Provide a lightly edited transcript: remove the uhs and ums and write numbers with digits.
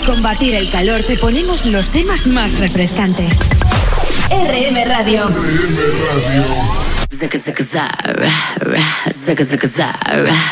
combatir el calor te ponemos los temas más refrescantes. RM Radio. RM Radio.